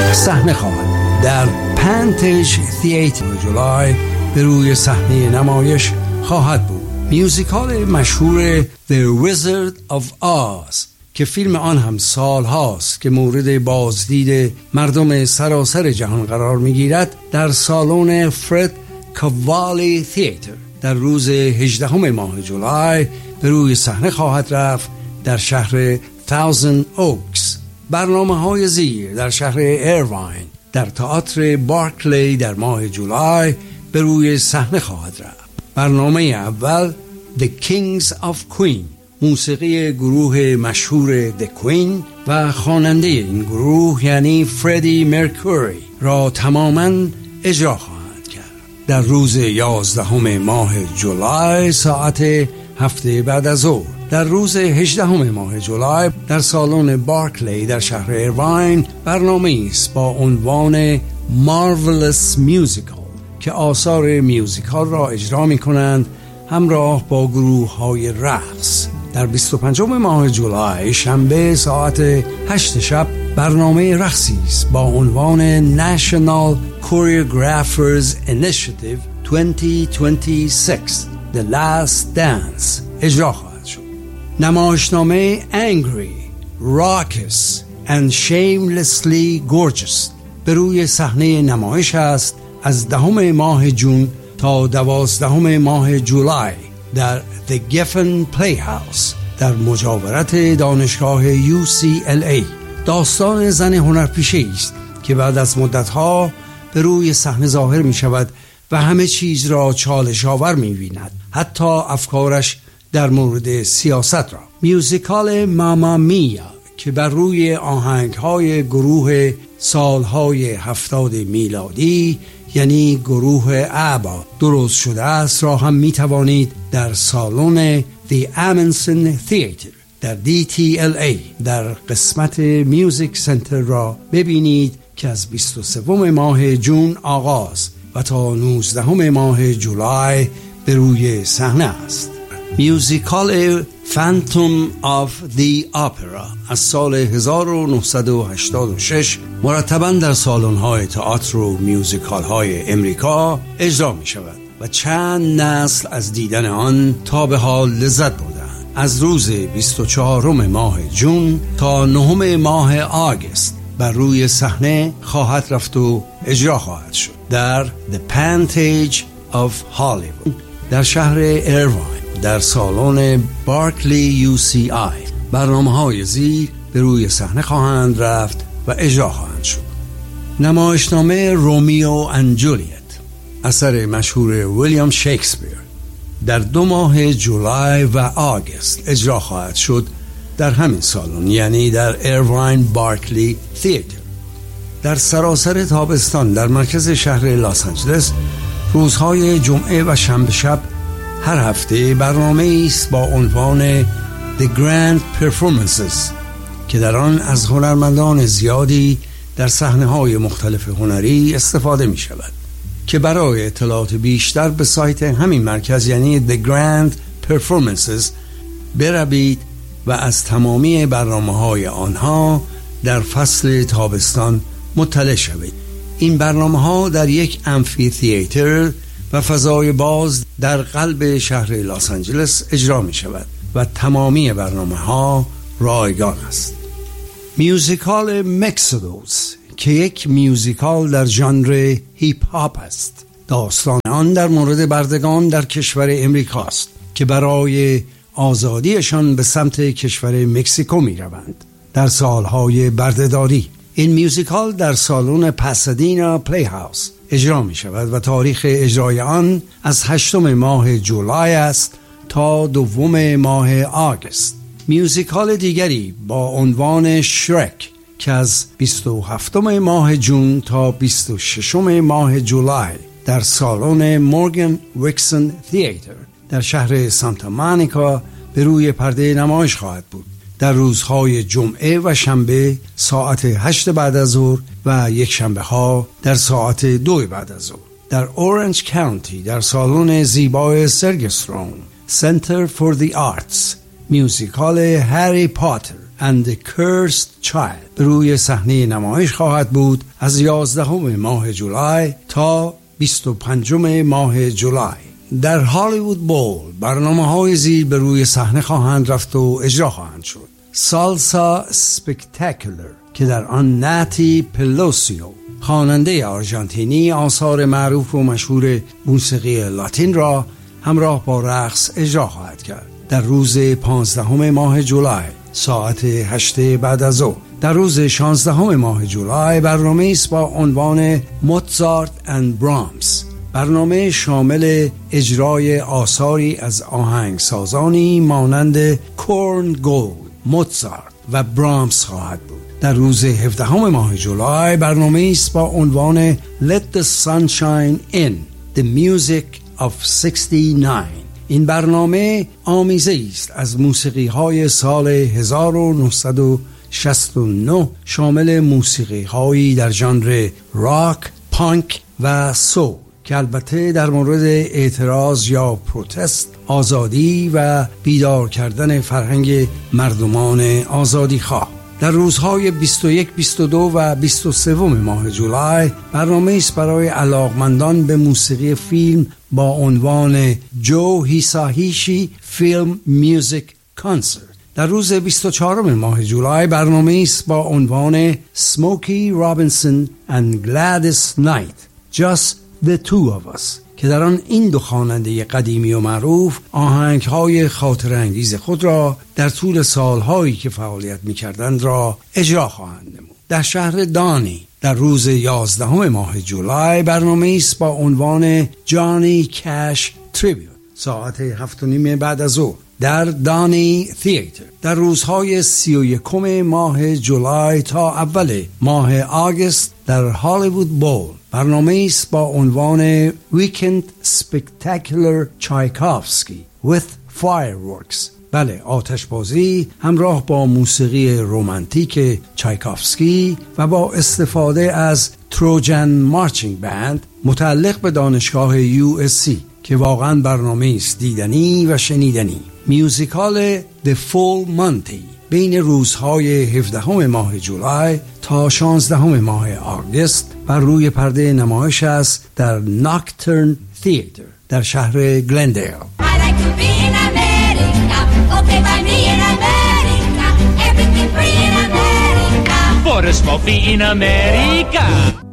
صحنه خواهد در پنتیج تئاتر جولای به روی صحنه نمایش خواهد بود. میوزیکال مشهور The Wizard of Oz که فیلم آن هم سال هاست که مورد بازدید مردم سراسر جهان قرار میگیرد در سالن فرد کاوالی تئاتر در روز 18 ماه جولای به روی صحنه خواهد رفت در شهر تاوزند اوکس. برنامه‌های زیر در شهر ایرواین در تئاتر بارکلی در ماه جولای به روی صحنه خواهد رفت. برنامه اول The Kings of Queen، موسیقی گروه مشهور The Queen و خواننده این گروه یعنی فردی مرکوری را تماماً اجرا خواهد کرد. در روز 11 ماه جولای ساعت 7 بعد از ظهر. در روز 18 ماه جولای در سالن بارکلی در شهر ایرواین برنامه است با عنوان Marvelous Musical که آثار میوزیکال را اجرا می کنند همراه با گروه های رقص. در 25 ماه جولای شنبه ساعت 8 شب برنامه رقصی است با عنوان National Choreographers Initiative 2026 The Last Dance اجرا خواهد شد. نمایشنامه Angry, Raucous and Shamelessly Gorgeous به روی صحنه نمایش است از 10 ماه جون تا 12 ماه جولای در The Geffen Playhouse در مجاورت دانشگاه UCLA. داستان زن هنرپیشه است که بعد از مدتها به روی صحنه ظاهر می شود و همه چیز را چالش آور می بیند، حتی افکارش در مورد سیاست را. میوزیکال ماما میا که بر روی آهنگ‌های گروه سالهای 70 میلادی یعنی گروه آبا درست شده است را هم می توانید در سالن The Amundsen Theater در DTLA در قسمت میوزیک سنتر را ببینید که از 23 ماه جون آغاز و تا 19 ماه جولای به روی صحنه است. میوزیکال Phantom of the Opera از سال 1986 مرتباً در سالن‌های تئاتر و میوزیکال‌های امریکا اجرا می‌شود و چند نسل از دیدن آن تا به حال لذت بردند. از روز 24 ماه جون تا 9 ماه آگوست بر روی صحنه خواهد رفت و اجرا خواهد شد در The Pantage of Hollywood در شهر ایرواین در سالن بارکلی UCI. برنامه‌های زیر به روی صحنه خواهند رفت و اجرا خواهند شد. نمایشنامه رومیو اند جولیت اثر مشهور ویلیام شکسپیر در 2 ماه جولای و آگوست اجرا خواهد شد در همین سالن یعنی در ایرواین بارکلی تئاتر. در سراسر تابستان در مرکز شهر لس آنجلس روزهای جمعه و شنبه شب هر هفته برنامه است با عنوان The Grand Performances که در آن از هنرمندان زیادی در صحنه‌های مختلف هنری استفاده می شود که برای اطلاعات بیشتر به سایت همین مرکز یعنی The Grand Performances بروید و از تمامی برنامه‌های آنها در فصل تابستان مطلع شوید. این برنامه‌ها در یک آمفی تئاتر و فضای باز در قلب شهر لس آنجلس اجرا می شود و تمامی برنامه‌ها رایگان است. میوزیکال مکسودوس که یک میوزیکال در ژانر هیپ هاپ است. داستان آن در مورد بردگان در کشور امریکا است که برای آزادیشان به سمت کشور مکزیکو می روند در سالهای بردهداری. این میوزیکال در سالن پاسادینا پلی هاوس اجرا می شود و تاریخ اجرای آن از 8 ماه جولای است تا 2 ماه آگوست. میوزیکال دیگری با عنوان شرک که از 27 ماه جون تا 26 ماه جولای در سالن مورگان ویکسن تئاتر در شهر سانتا مونیکا به روی پرده نمایش خواهد بود در روزهای جمعه و شنبه ساعت 8 بعد از ظهر و یک شنبه ها در ساعت 2 بعد از ظهر. در اورنج کانتی در سالن زیبای سرگسترون سنتر فور دی آرتس میوزیکال هری پاتر and the Cursed Child به روی صحنه نمایش خواهد بود از 11 ماه جولای تا 25 ماه جولای. در هالیوود بول برنامه‌های زیر به روی صحنه خواهند رفت و اجرا خواهند شد. سالسا اسپکتاکولر که در آن ناتی پلوسیو خواننده آرژانتینی آثار معروف و مشهور موسیقی لاتین را همراه با رقص اجرا خواهد کرد در روز 15 ماه جولای ساعت 8 بعد از ظهر. در روز 16 ماه جولای برنامه است با عنوان موزارت اند برامز. برنامه شامل اجرای آثاری از آهنگسازانی مانند کورنگولد، موزارت و برامز خواهد بود. در روز 17 ماه جولای برنامه است با عنوان Let the Sunshine In The Music of 69. این برنامه آمیزه است از موسیقی های سال 1969 شامل موسیقی هایی در ژانر راک، پانک و سول که البته در مورد اعتراض یا پروتست، آزادی و بیدار کردن فرهنگ مردمان آزادی خواه. در روزهای 21، 22 و 23 ماه جولای برنامه است برای علاقمندان به موسیقی فیلم با عنوان جو هیساهیشی فیلم میوزیک کانسرت. در روز 24 ماه جولای برنامه است با عنوان Smokey Robinson and Gladys Knight Just the Two of Us که در آن این دو خواننده قدیمی و معروف آهنگ‌های خاطرانگیز خود را در طول سال‌هایی که فعالیت می‌کردند را اجرا خواهند نمود. در شهر دانی در روز 11 ماه جولای برنامه است با عنوان جانی کش تریبیوت ساعت 7:30 بعد از ظهر در دانی تئاتر. در روزهای 31 ماه جولای تا اول ماه آگوست در هالیوود بول برنامه است با عنوان Weekend Spectacular Tchaikovsky with Fireworks. بله، آتشبازی همراه با موسیقی رومانتیک چایکوفسکی و با استفاده از تروجن مارچینگ بند متعلق به دانشگاه USC که واقعا برنامه است دیدنی و شنیدنی. میوزیکال The Full Monty بین روزهای 17 ماه جولای تا 16 ماه آگوست بر روی پرده نمایش است در ناکترن تئاتر در شهر گلندیل. For a smoky in America.